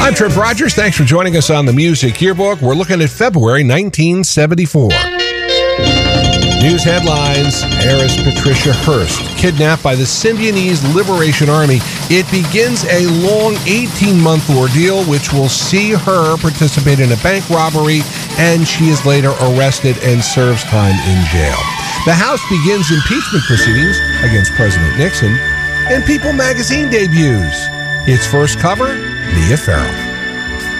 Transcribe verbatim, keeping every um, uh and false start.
I'm Trip Rogers. Thanks for joining us on the Music Yearbook. We're looking at February nineteen seventy-four. News headlines: heiress Patricia Hearst kidnapped by the Symbionese Liberation Army. It begins a long eighteen-month ordeal, which will see her participate in a bank robbery, and she is later arrested and serves time in jail. The House begins impeachment proceedings against President Nixon, and People magazine debuts its first cover, Mia Farrow.